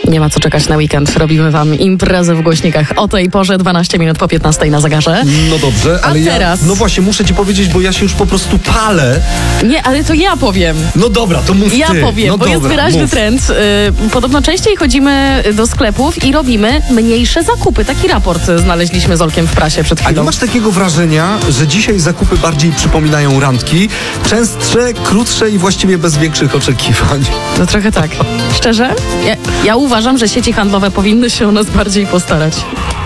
Nie ma co czekać na weekend. Robimy wam imprezę w głośnikach o tej porze, 12 minut po 15 na zegarze. No dobrze, ale teraz? No właśnie, muszę ci powiedzieć, bo ja się już po prostu palę. Nie, ale to ja powiem. No dobra, to mów Ja ty. powiem, no bo dobra, jest wyraźny mów. trend. Podobno częściej chodzimy do sklepów i robimy mniejsze zakupy. Taki raport znaleźliśmy z Olkiem w prasie przed A nie chwilą. masz takiego wrażenia, że dzisiaj zakupy bardziej przypominają randki? Częstsze, krótsze i właściwie bez większych oczekiwań. No trochę tak. Szczerze, ja uważam, że sieci handlowe powinny się o nas bardziej postarać.